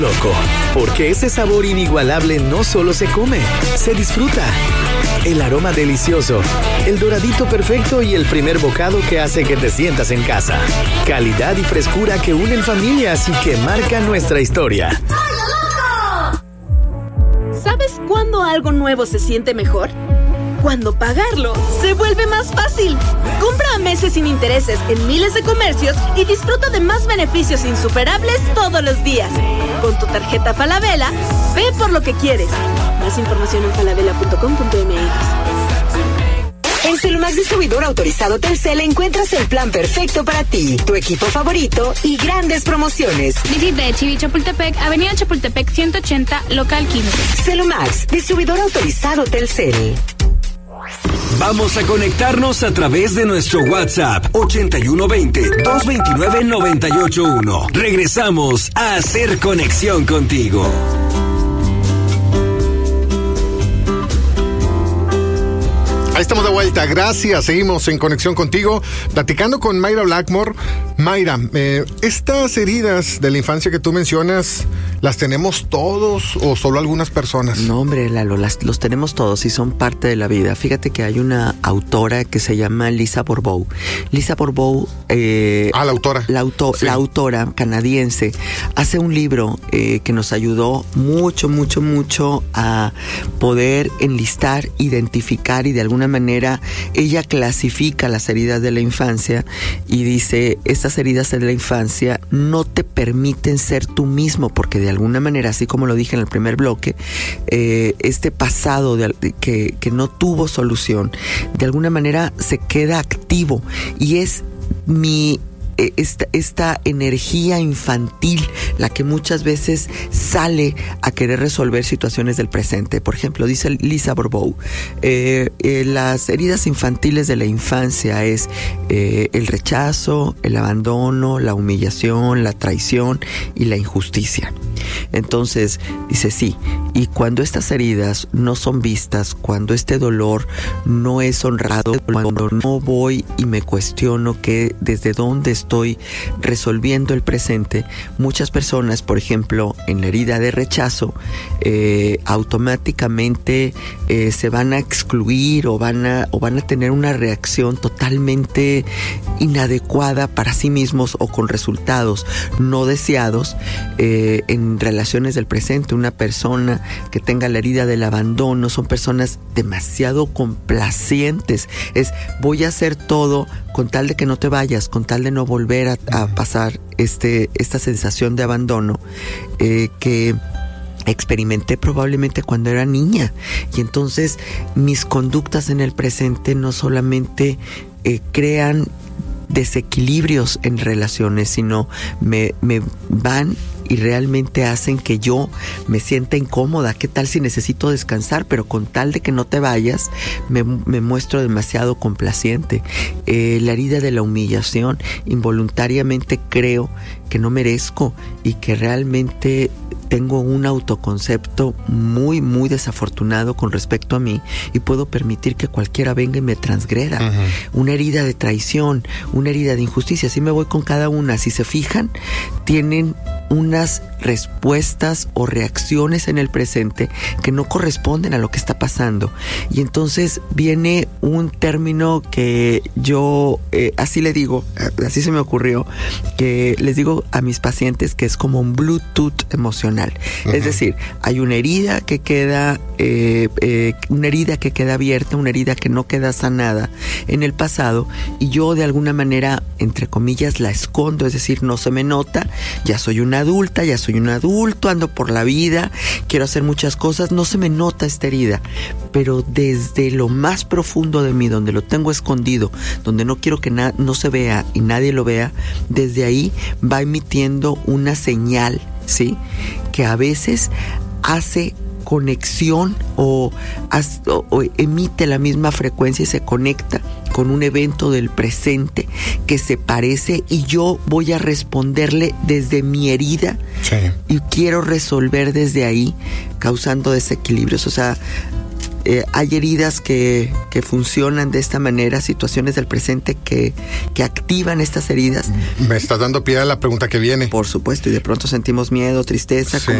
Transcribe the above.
Loco, porque ese sabor inigualable no solo se come, se disfruta. El aroma delicioso, el doradito perfecto y el primer bocado que hace que te sientas en casa. Calidad y frescura que unen familias y que marcan nuestra historia. ¿Sabes cuándo algo nuevo se siente mejor? Cuando pagarlo se vuelve más fácil. Compra a meses sin intereses en miles de comercios y disfruta de más beneficios insuperables todos los días. Con tu tarjeta Falabella, ve por lo que quieres. Más información en falabella.com.mx. En Celumax Distribuidor Autorizado Telcel encuentras el plan perfecto para ti, tu equipo favorito y grandes promociones. Visite Chivi Chapultepec, Avenida Chapultepec 180, local 15. Celumax Distribuidor Autorizado Telcel. Vamos a conectarnos a través de nuestro WhatsApp 8120-229-981. Regresamos a hacer conexión contigo. Ahí estamos de vuelta, gracias. Seguimos en conexión contigo, platicando con Mayra Blackmore. Mayra, estas heridas de la infancia que tú mencionas, ¿las tenemos todos o solo algunas personas? No, hombre, Lalo, los tenemos todos y son parte de la vida. Fíjate que hay una autora que se llama Lisa Bourbeau. Lisa Bourbeau... la autora. La autora canadiense hace un libro que nos ayudó mucho a poder enlistar, identificar y de alguna manera ella clasifica las heridas de la infancia y dice, estas heridas de la infancia no te permiten ser tú mismo, porque de alguna manera, así como lo dije en el primer bloque, este pasado que no tuvo solución, de alguna manera se queda activo y es esta energía infantil la que muchas veces sale a querer resolver situaciones del presente. Por ejemplo, dice Lisa Bourbeau, las heridas infantiles de la infancia es el rechazo, el abandono, la humillación, la traición y la injusticia. Entonces, dice sí, y cuando estas heridas no son vistas, cuando este dolor no es honrado, cuando no voy y me cuestiono que desde dónde estoy resolviendo el presente, muchas personas, por ejemplo, en la herida de rechazo, automáticamente se van a excluir o van a tener una reacción totalmente inadecuada para sí mismos o con resultados no deseados en relaciones del presente. Una persona que tenga la herida del abandono son personas demasiado complacientes. Voy a hacer todo con tal de que no te vayas, con tal de no volver a pasar esta sensación de abandono que experimenté probablemente cuando era niña. Y entonces mis conductas en el presente no solamente crean desequilibrios en relaciones, sino me van y realmente hacen que yo me sienta incómoda. ¿Qué tal si necesito descansar? Pero con tal de que no te vayas, me muestro demasiado complaciente. La herida de la humillación, involuntariamente creo que no merezco y que realmente tengo un autoconcepto muy desafortunado con respecto a mí y puedo permitir que cualquiera venga y me transgreda. Uh-huh. Una herida de traición, una herida de injusticia. Así me voy con cada una. Si se fijan, tienen unas respuestas o reacciones en el presente que no corresponden a lo que está pasando. Y entonces viene un término que yo así le digo, así se me ocurrió, que les digo a mis pacientes que es como un Bluetooth emocional. Uh-huh. Es decir, hay una herida que queda abierta, una herida que no queda sanada en el pasado y yo de alguna manera, entre comillas, la escondo, es decir, no se me nota, ya soy una adulta, ya soy un adulto, ando por la vida, quiero hacer muchas cosas, no se me nota esta herida, pero desde lo más profundo de mí, donde lo tengo escondido, donde no quiero que no se vea y nadie lo vea, desde ahí va emitiendo una señal, ¿sí? Que a veces hace conexión o emite la misma frecuencia y se conecta con un evento del presente que se parece y yo voy a responderle desde mi herida. Sí. Y quiero resolver desde ahí, causando desequilibrios. O sea, hay heridas que funcionan de esta manera, situaciones del presente que activan estas heridas. Me estás dando pie a la pregunta que viene. Por supuesto, y de pronto sentimos miedo, tristeza, Sí. como